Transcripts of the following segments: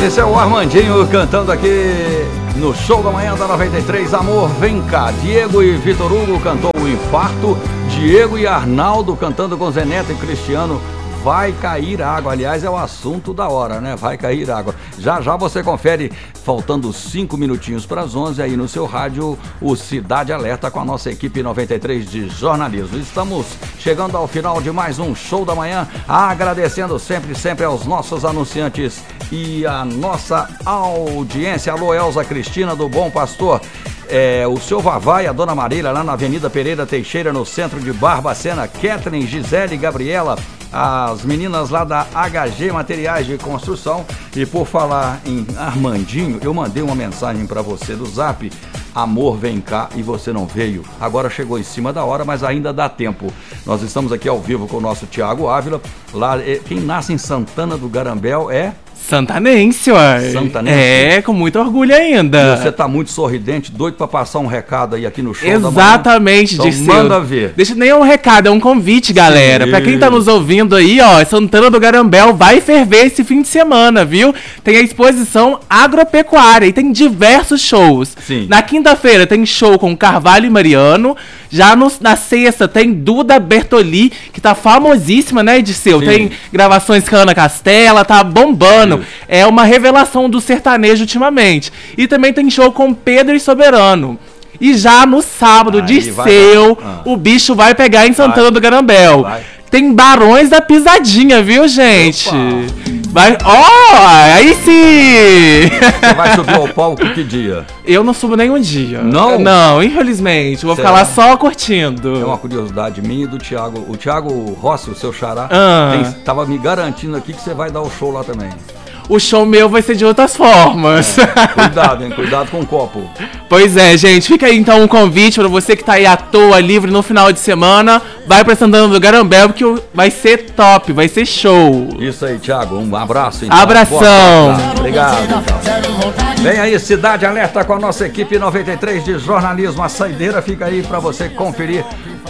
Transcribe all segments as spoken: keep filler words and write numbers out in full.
Esse é o Armandinho cantando aqui no Show da Manhã da noventa e três. Amor, vem cá. Diego e Vitor Hugo cantou o Infarto. Diego e Arnaldo cantando com Zé Neto e Cristiano. Vai cair água, aliás, é o assunto da hora, né? Vai cair água. Já já você confere, faltando cinco minutinhos para as onze, aí no seu rádio, o Cidade Alerta com a nossa equipe noventa e três de jornalismo. Estamos chegando ao final de mais um Show da Manhã, agradecendo sempre, sempre aos nossos anunciantes e a nossa audiência. Alô, Elza Cristina do Bom Pastor. É, o seu Vavá e a Dona Marília lá na Avenida Pereira Teixeira, no centro de Barbacena. Kathleen, Gisele, Gabriela, as meninas lá da H G Materiais de Construção. E por falar em Armandinho, eu mandei uma mensagem para você do Zap. Amor, vem cá, e você não veio. Agora chegou em cima da hora, mas ainda dá tempo. Nós estamos aqui ao vivo com o nosso Tiago Ávila. Lá, quem nasce em Santana do Garambel é... Santanense, ué. Santanense. É, com muito orgulho ainda. E você tá muito sorridente, doido pra passar um recado aí aqui no Show da Manhã. Exatamente, Então Dirceu. manda ver. Deixa nem um recado, é um convite, galera. Sim. Pra quem tá nos ouvindo aí, ó, Santana do Garambel vai ferver esse fim de semana, viu? Tem a exposição agropecuária e tem diversos shows. Sim. Na quinta-feira tem show com Carvalho e Mariano. Já no, na sexta tem Duda Bertoli, que tá famosíssima, né, Dirceu? Sim. Tem gravações com a Ana Castela, tá bombando. Sim. É uma revelação do sertanejo ultimamente. E também tem show com Pedro e Soberano. E já no sábado, Aí, Dirceu, ah. o bicho vai pegar em Santana vai. do Garambel. Vai. Tem Barões da Pisadinha, viu, gente? Opa. Vai. Ó, oh, aí sim! Você vai subir ao palco que dia? Eu não subo nenhum dia. Não? Não, infelizmente. Vou Será? ficar lá só curtindo. É uma curiosidade minha e do Thiago. O Thiago Rossi, o seu xará, Ah. tem, tava me garantindo aqui que você vai dar o show lá também. O show meu vai ser de outras formas. É. Cuidado, hein? Cuidado com o copo. Pois é, gente. Fica aí então um convite pra você que tá aí à toa, livre no final de semana. Vai pra Santana do Garambel, porque vai ser top, vai ser show. Isso aí, Thiago. Um abraço. Então. Abração. Boa, obrigado. Então. Vem aí, Cidade Alerta com a nossa equipe noventa e três de jornalismo. A saideira fica aí pra você conferir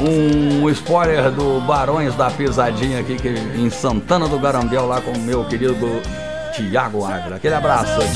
um spoiler do Barões da Pisadinha aqui que, em Santana do Garambel, lá com o meu querido Tiago Ávila. Aquele abraço.